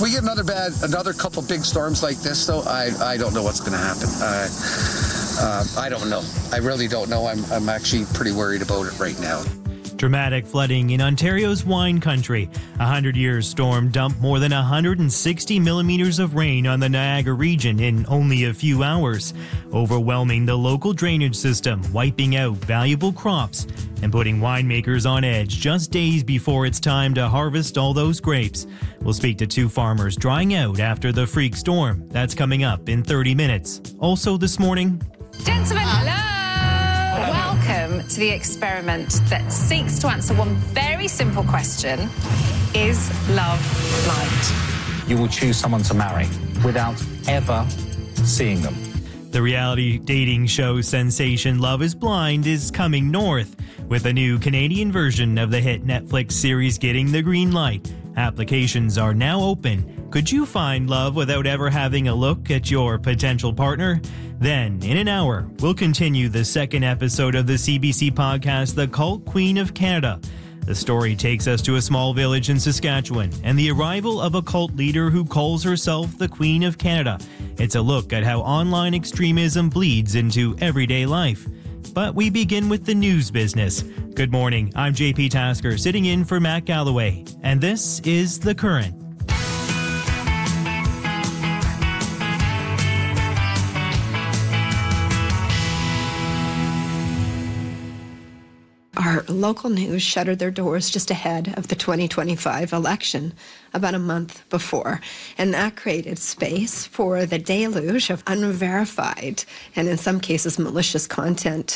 we get another couple big storms like this, though, I don't know what's going to happen. I don't know. I really don't know. I'm actually pretty worried about it right now. Dramatic flooding in Ontario's wine country. A 100-year storm dumped more than 160 millimeters of rain on the Niagara region in only a few hours, overwhelming the local drainage system, wiping out valuable crops, and putting winemakers on edge just days before it's time to harvest all those grapes. We'll speak to two farmers drying out after the freak storm. That's coming up in 30 minutes. Also this morning... Gentlemen, hello! Welcome to the experiment that seeks to answer one very simple question. Is love blind? You will choose someone to marry without ever seeing them. The reality dating show sensation Love is Blind is coming north, with a new Canadian version of the hit Netflix series getting the green light. Applications are now open. Could you find love without ever having a look at your potential partner? Then, in an hour, we'll continue the second episode of the CBC podcast, The Cult Queen of Canada. The story takes us to a small village in Saskatchewan and the arrival of a cult leader who calls herself the Queen of Canada. It's a look at how online extremism bleeds into everyday life. But we begin with the news business. Good morning, I'm JP Tasker, sitting in for Matt Galloway, and this is The Current. Our local news shuttered their doors just ahead of the 2025 election, about a month before, and that created space for the deluge of unverified and in some cases malicious content.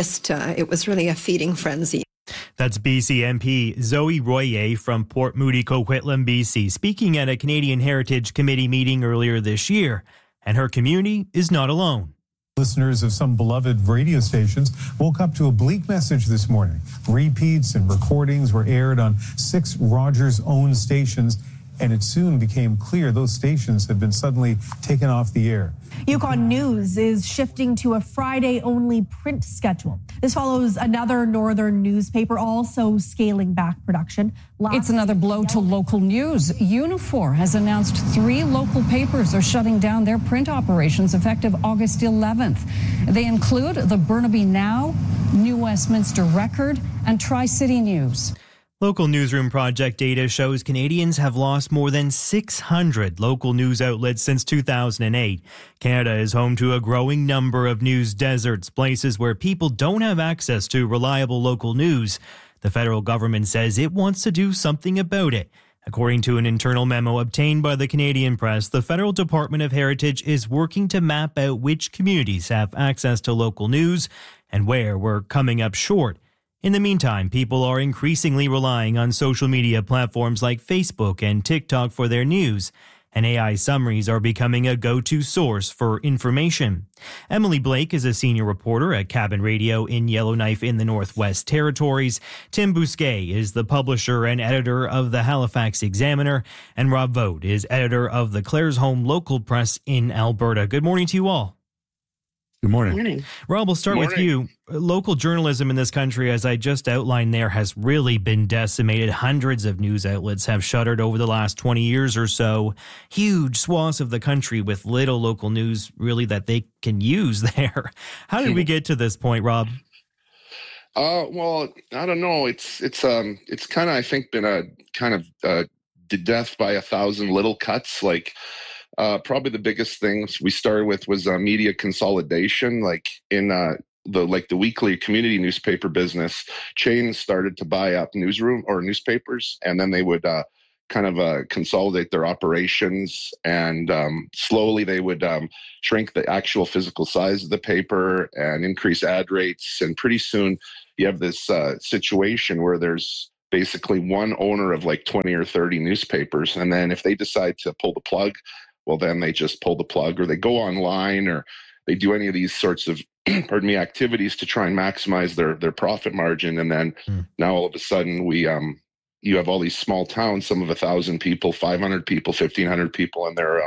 It was really a feeding frenzy. That's BC MP Zoe Royer from Port Moody, Coquitlam, BC, speaking at a Canadian Heritage Committee meeting earlier this year. And her community is not alone. Listeners of some beloved radio stations woke up to a bleak message this morning. Repeats and recordings were aired on 6 Rogers-owned stations, and it soon became clear those stations had been suddenly taken off the air. Yukon News is shifting to a Friday-only print schedule. This follows another northern newspaper also scaling back production. It's another blow to local news. Unifor has announced 3 local papers are shutting down their print operations effective August 11th. They include the Burnaby Now, New Westminster Record, and Tri-City News. Local Newsroom Project data shows Canadians have lost more than 600 local news outlets since 2008. Canada is home to a growing number of news deserts, places where people don't have access to reliable local news. The federal government says it wants to do something about it. According to an internal memo obtained by the Canadian Press, the Federal Department of Heritage is working to map out which communities have access to local news and where we're coming up short. In the meantime, people are increasingly relying on social media platforms like Facebook and TikTok for their news, and AI summaries are becoming a go-to source for information. Emily Blake is a senior reporter at Cabin Radio in Yellowknife in the Northwest Territories. Tim Bousquet is the publisher and editor of the Halifax Examiner, and Rob Vogt is editor of the Claresholm Local Press in Alberta. Good morning to you all. Good morning. Rob, we'll start with you. Local journalism in this country, as I just outlined there, has really been decimated. Hundreds of news outlets have shuttered over the last 20 years or so. Huge swaths of the country with little local news really that they can use there. How did we get to this point, Rob? Well, I don't know. It's kind of, I think, been a kind of death by 1,000 little cuts. Like, probably the biggest things we started with was media consolidation. Like in the weekly community newspaper business, chains started to buy up newsroom or newspapers, and then they would consolidate their operations, and slowly they would shrink the actual physical size of the paper and increase ad rates. And pretty soon you have this situation where there's basically one owner of like 20 or 30 newspapers. And then if they decide to pull the plug, well, then they just pull the plug, or they go online, or they do any of these sorts of activities to try and maximize their profit margin. And then now all of a sudden you have all these small towns, some of 1,000 people, 500 people, 1,500 people, and they're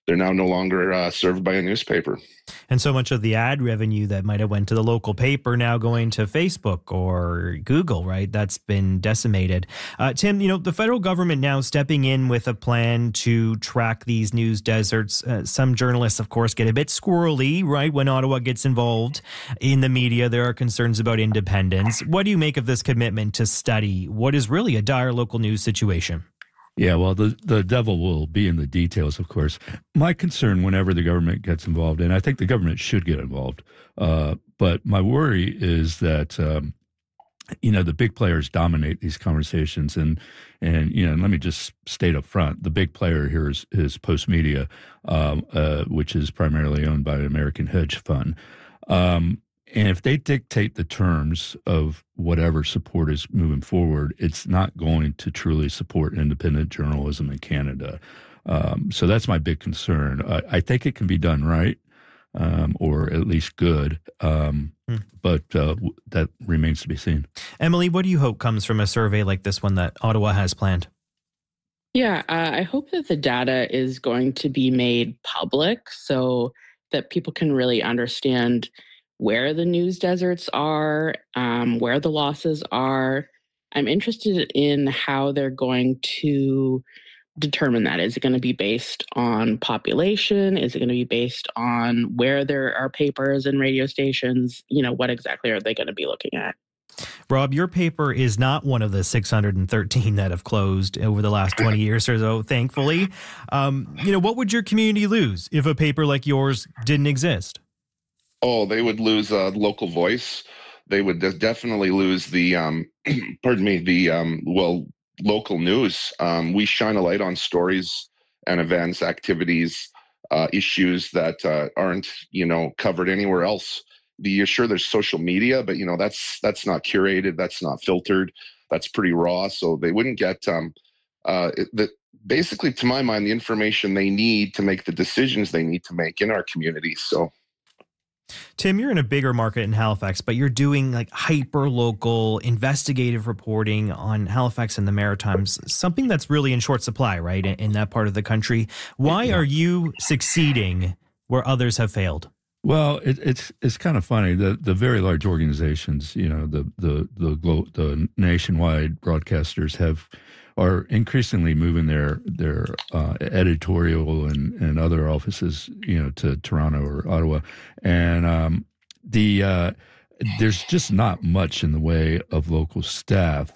they're now no longer served by a newspaper. And so much of the ad revenue that might have went to the local paper now going to Facebook or Google, right? That's been decimated. Tim, the federal government now stepping in with a plan to track these news deserts. Some journalists, of course, get a bit squirrely, right? When Ottawa gets involved in the media, there are concerns about independence. What do you make of this commitment to study what is really a dire local news situation? Yeah, well, the devil will be in the details, of course. My concern whenever the government gets involved, and I think the government should get involved, but my worry is that, the big players dominate these conversations. And let me just state up front, the big player here is Postmedia, which is primarily owned by an American hedge fund. And if they dictate the terms of whatever support is moving forward, it's not going to truly support independent journalism in Canada. So that's my big concern. I think it can be done right, or at least good, but that remains to be seen. Emily, what do you hope comes from a survey like this one that Ottawa has planned? Yeah, I hope that the data is going to be made public so that people can really understand where the news deserts are, where the losses are. I'm interested in how they're going to determine that. Is it going to be based on population? Is it going to be based on where there are papers and radio stations? What exactly are they going to be looking at? Rob, your paper is not one of the 613 that have closed over the last 20 years or so, thankfully. What would your community lose if a paper like yours didn't exist? Oh, they would lose a local voice. They would definitely lose the, local news. We shine a light on stories and events, activities, issues that aren't, covered anywhere else. Sure, there's social media, but that's not curated, that's not filtered, that's pretty raw. So they wouldn't get basically, to my mind, the information they need to make the decisions they need to make in our community. So. Tim, you're in a bigger market in Halifax, but you're doing like hyper-local investigative reporting on Halifax and the Maritimes, something that's really in short supply, right, in that part of the country. Why are you succeeding where others have failed? Well, it's kind of funny. The very large organizations, the nationwide broadcasters are increasingly moving their editorial and other offices, to Toronto or Ottawa, and there's just not much in the way of local staff.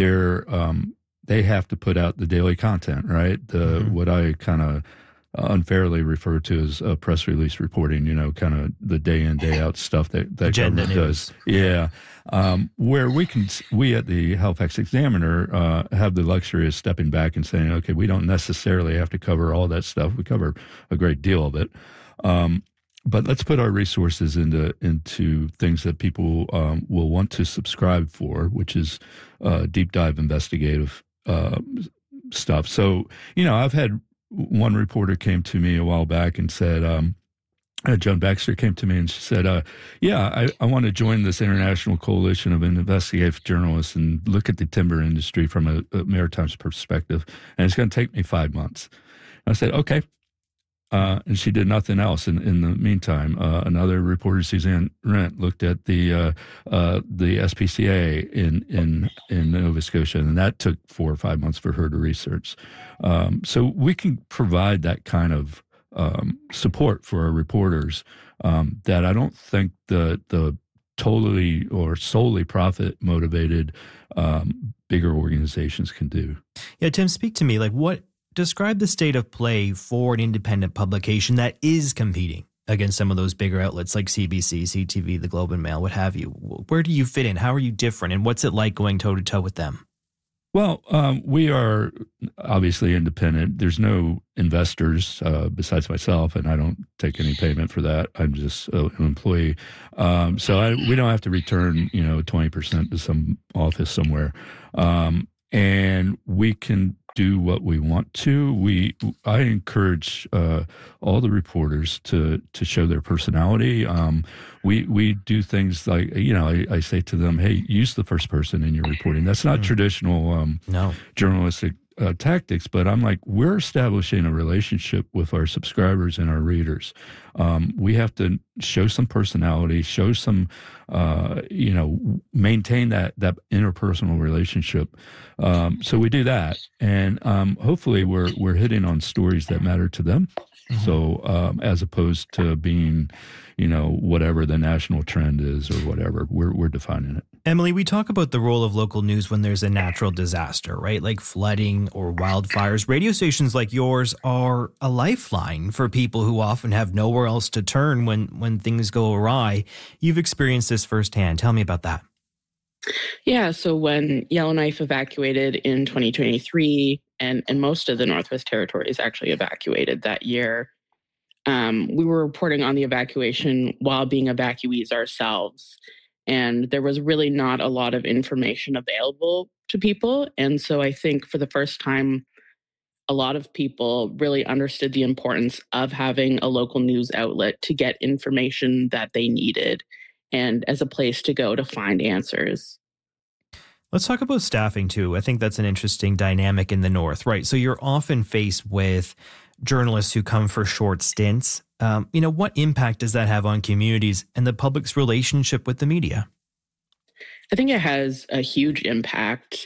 They have to put out the daily content, right? What I kind of unfairly referred to as press release reporting, kind of the day in, day out stuff that government does. Yeah. Where we at the Halifax Examiner have the luxury of stepping back and saying, okay, we don't necessarily have to cover all that stuff. We cover a great deal of it. But let's put our resources into things that people will want to subscribe for, which is deep dive investigative stuff. So, I've had one reporter came to me a while back and said, Joan Baxter came to me and she said, I want to join this international coalition of investigative journalists and look at the timber industry from a Maritimes perspective. And it's going to take me 5 months. And I said, okay. And she did nothing else. In the meantime, another reporter, Suzanne Rent, looked at the SPCA in Nova Scotia, and that took 4 or 5 months for her to research. So we can provide that kind of support for our reporters that I don't think the totally or solely profit motivated bigger organizations can do. Yeah, Tim, speak to me. Describe the state of play for an independent publication that is competing against some of those bigger outlets like CBC, CTV, the Globe and Mail, what have you. Where do you fit in? How are you different? And what's it like going toe-to-toe with them? Well, we are obviously independent. There's no investors besides myself, and I don't take any payment for that. I'm just an employee. So we don't have to return, 20% to some office somewhere. And we can do what we want to. I encourage all the reporters to show their personality. We do things like, I say to them, hey, use the first person in your reporting. That's not traditional journalistic tactics, but I'm like, we're establishing a relationship with our subscribers and our readers. We have to show some personality, show some, maintain that interpersonal relationship. So we do that, and hopefully we're hitting on stories that matter to them. Mm-hmm. So as opposed to being, whatever the national trend is or whatever, we're defining it. Emily, we talk about the role of local news when there's a natural disaster, right? Like flooding or wildfires. Radio stations like yours are a lifeline for people who often have nowhere else to turn when things go awry. You've experienced this firsthand. Tell me about that. Yeah, so when Yellowknife evacuated in 2023, and most of the Northwest Territories actually evacuated that year, we were reporting on the evacuation while being evacuees ourselves. And there was really not a lot of information available to people. And so I think for the first time, a lot of people really understood the importance of having a local news outlet to get information that they needed and as a place to go to find answers. Let's talk about staffing, too. I think that's an interesting dynamic in the North, right? So you're often faced with journalists who come for short stints. What impact does that have on communities and the public's relationship with the media? I think it has a huge impact.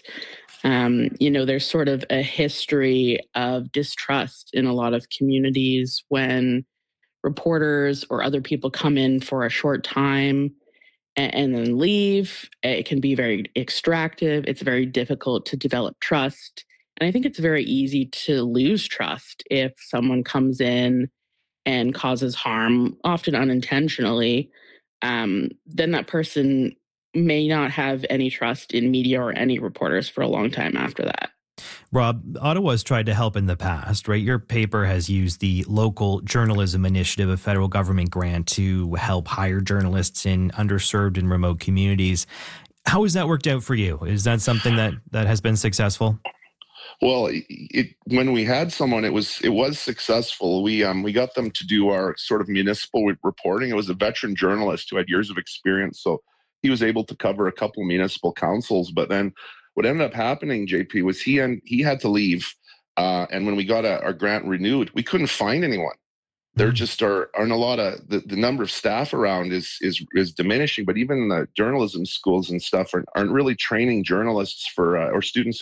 There's sort of a history of distrust in a lot of communities when reporters or other people come in for a short time and then leave. It can be very extractive. It's very difficult to develop trust. And I think it's very easy to lose trust if someone comes in and causes harm, often unintentionally. Then that person may not have any trust in media or any reporters for a long time after that. Rob, Ottawa's tried to help in the past, right? Your paper has used the Local Journalism Initiative, a federal government grant, to help hire journalists in underserved and remote communities. How has that worked out for you? Is that something that has been successful? Well, when we had someone, it was successful. We got them to do our sort of municipal reporting. It was a veteran journalist who had years of experience, so he was able to cover a couple municipal councils. But then what ended up happening, JP, was he had to leave. And when we got our grant renewed, we couldn't find anyone. There just aren't a lot of the number of staff around is diminishing. But even the journalism schools and stuff aren't really training journalists or students,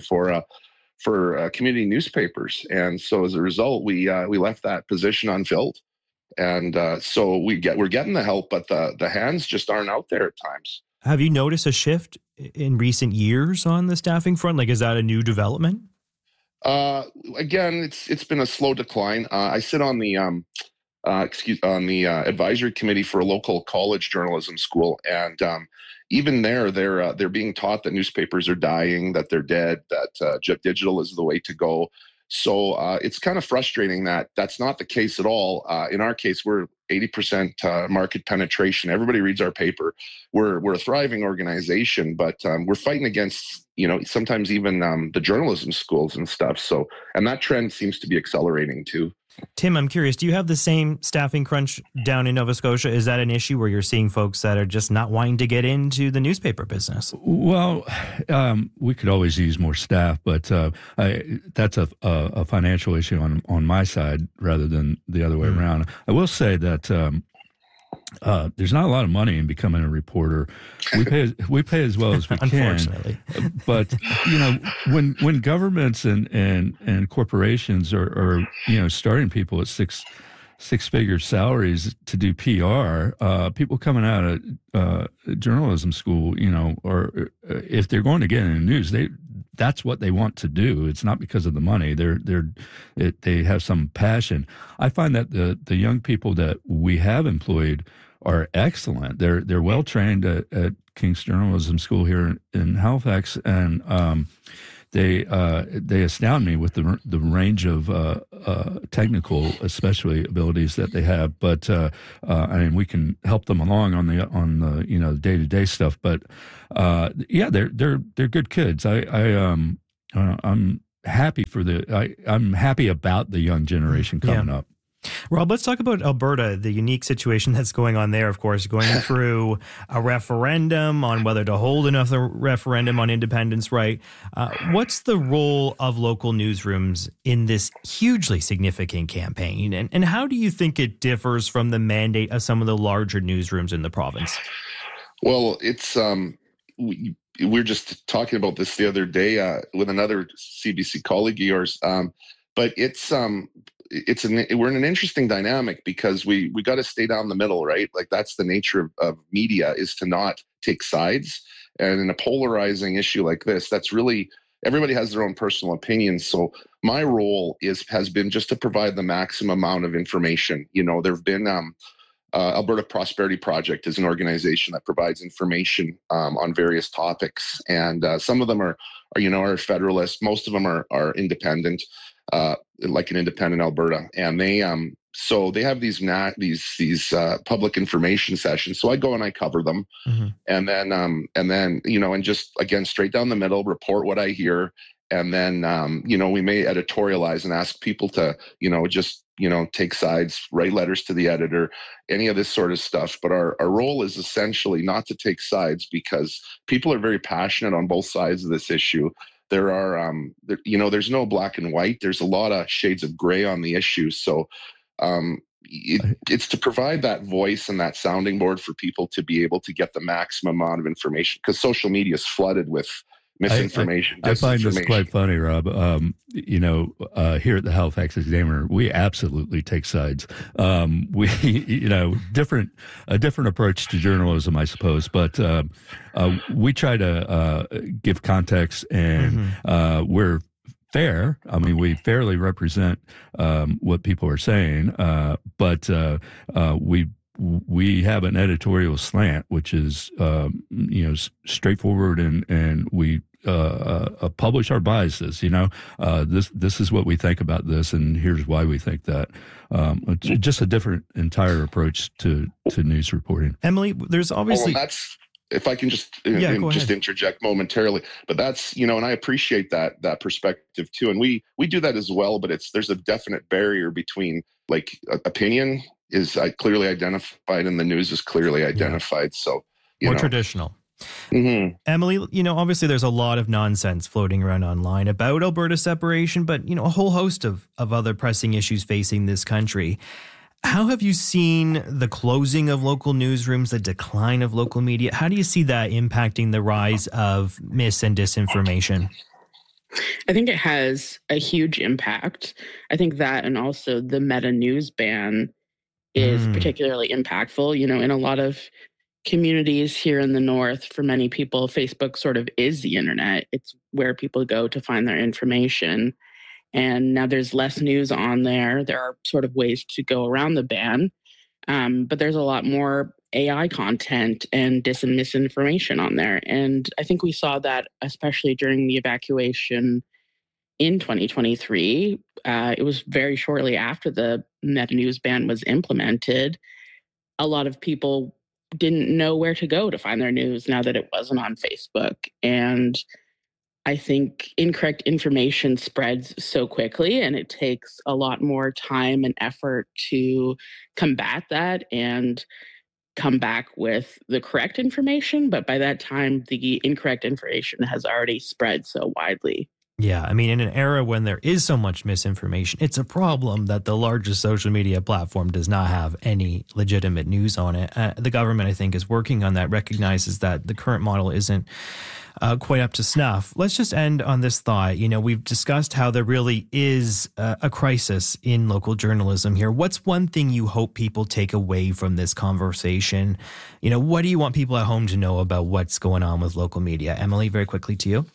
for community newspapers. And so as a result, we left that position unfilled. And so we're getting the help, but the hands just aren't out there at times. Have you noticed a shift in recent years on the staffing front? Like, is that a new development? Again, it's been a slow decline. I sit on the advisory committee for a local college journalism school, and even there, they're being taught that newspapers are dying, that they're dead, that digital is the way to go. So it's kind of frustrating that that's not the case at all. In our case, we're 80% market penetration. Everybody reads our paper. We're a thriving organization, but we're fighting against, sometimes even the journalism schools and stuff. So, and that trend seems to be accelerating too. Tim, I'm curious, do you have the same staffing crunch down in Nova Scotia? Is that an issue where you're seeing folks that are just not wanting to get into the newspaper business? Well, we could always use more staff, but that's a financial issue on my side rather than the other way around. I will say that there's not a lot of money in becoming a reporter. We pay as well as we can. Unfortunately. But when governments and corporations are starting people at six-figure salaries to do PR, people coming out of journalism school, or if they're going to get into news, that's what they want to do. It's not because of the money. They have some passion. I find that the young people that we have employed are excellent. They're well trained at King's Journalism School here in Halifax, and they astound me with the range of technical, especially abilities that they have. But we can help them along on the day-to-day stuff. But they're good kids. I'm happy I'm happy about the young generation coming up. Rob, let's talk about Alberta, the unique situation that's going on there, of course, going through a referendum on whether to hold another referendum on independence right. What's the role of local newsrooms in this hugely significant campaign? And how do you think it differs from the mandate of some of the larger newsrooms in the province? Well, it's we were just talking about this the other day with another CBC colleague of yours, but we're in an interesting dynamic because we got to stay down the middle, right? Like that's the nature of media, is to not take sides. And in a polarizing issue like this, that's really, everybody has their own personal opinions. So my role has been just to provide the maximum amount of information. You know, there've been Alberta Prosperity Project is an organization that provides information on various topics, and some of them are federalist. Most of them are independent, like an Independent Alberta, and they have these public information sessions. So I go and I cover them, and then and just again straight down the middle, report what I hear, and then we may editorialize and ask people to take sides, write letters to the editor, any of this sort of stuff. But our role is essentially not to take sides, because people are very passionate on both sides of this issue. There are, there's no black and white. There's a lot of shades of gray on the issue. So it's to provide that voice and that sounding board for people to be able to get the maximum amount of information, because social media is flooded with misinformation. I find this quite funny, Rob. Here at the Halifax Examiner, we absolutely take sides. We, a different approach to journalism, I suppose, but we try to give context, and we're fair. I mean, we fairly represent what people are saying, but we have an editorial slant, which is straightforward, and we publish our biases. This is what we think about this, and here's why we think that. It's just a different entire approach to news reporting. Emily, there's obviously if I can just interject momentarily, but that's, and I appreciate that perspective too. And we do that as well, but there's a definite barrier between, like, opinion is clearly identified and the news is clearly identified. So more traditional. Emily, obviously there's a lot of nonsense floating around online about Alberta separation, but, a whole host of other pressing issues facing this country. How have you seen the closing of local newsrooms, the decline of local media? How do you see that impacting the rise of mis and disinformation? I think it has a huge impact. I think that, and also the Meta news ban is particularly impactful. In a lot of communities here in the North, for many people, Facebook sort of is the internet. It's where people go to find their information. And now there's less news on there. There are sort of ways to go around the ban. But there's a lot more AI content and dis and misinformation on there. And I think we saw that especially during the evacuation in 2023. It was very shortly after the Meta news ban was implemented. A lot of people didn't know where to go to find their news now that it wasn't on Facebook. And I think incorrect information spreads so quickly, and it takes a lot more time and effort to combat that and come back with the correct information. But by that time, the incorrect information has already spread so widely. Yeah, I mean, in an era when there is so much misinformation, it's a problem that the largest social media platform does not have any legitimate news on it. The government, I think, is working on that, recognizes that the current model isn't quite up to snuff. Let's just end on this thought. We've discussed how there really is a crisis in local journalism here. What's one thing you hope people take away from this conversation? What do you want people at home to know about what's going on with local media? Emily, very quickly to you.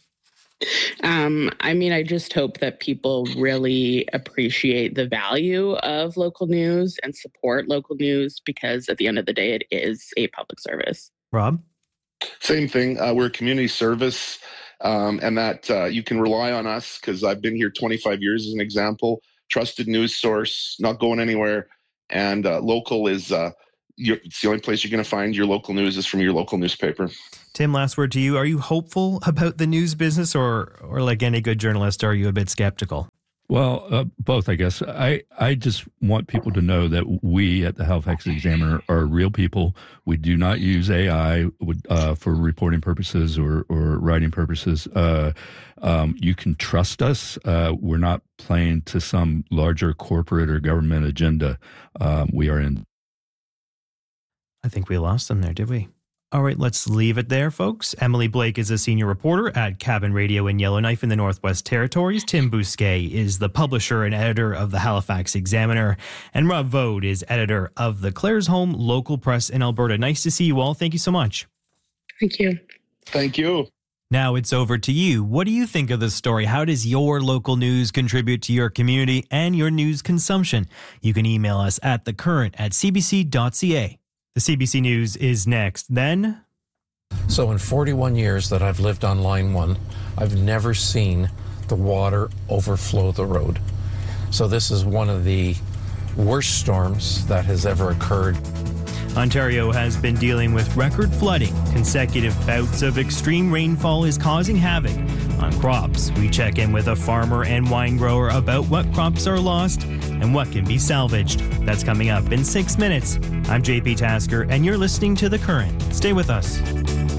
I just hope that people really appreciate the value of local news and support local news, because at the end of the day, it is a public service. Rob? Same thing. We're a community service, and that you can rely on us, because I've been here 25 years as an example. Trusted news source, not going anywhere. And local is it's the only place you're going to find your local news is from your local newspaper. Tim, last word to you. Are you hopeful about the news business, or like any good journalist, are you a bit skeptical? Well, both, I guess. I just want people to know that we at the Halifax Examiner are real people. We do not use AI for reporting purposes or writing purposes. You can trust us. We're not playing to some larger corporate or government agenda. We are in. I think we lost them there, did we? All right, let's leave it there, folks. Emily Blake is a senior reporter at Cabin Radio in Yellowknife in the Northwest Territories. Tim Bousquet is the publisher and editor of the Halifax Examiner. And Rob Vode is editor of the Claresholm Local Press in Alberta. Nice to see you all. Thank you so much. Thank you. Thank you. Now it's over to you. What do you think of this story? How does your local news contribute to your community and your news consumption? You can email us at thecurrent@cbc.ca. The CBC News is next. Then... So in 41 years that I've lived on Line 1, I've never seen the water overflow the road. So this is one of the worst storms that has ever occurred. Ontario has been dealing with record flooding. Consecutive bouts of extreme rainfall is causing havoc on crops. We check in with a farmer and wine grower about what crops are lost and what can be salvaged. That's coming up in 6 minutes. I'm JP Tasker, and you're listening to The Current. Stay with us.